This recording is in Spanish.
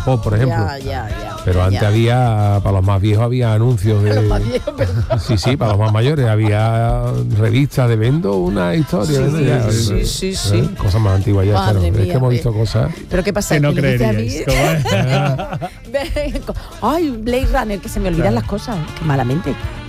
Wallapop, por ejemplo. Ya. Pero antes había, para los más viejos había anuncios de... Los más viejos, perdón. Sí, para los más mayores había revistas de vendo una historia. Sí. Cosas más antiguas ya, Madre pero es mía, que hemos visto cosas. ¿Pero qué pasa? Que no ¿Que le dice a mí? creeríais. Ay, Blade Runner, que se me olvidan las cosas, que malamente.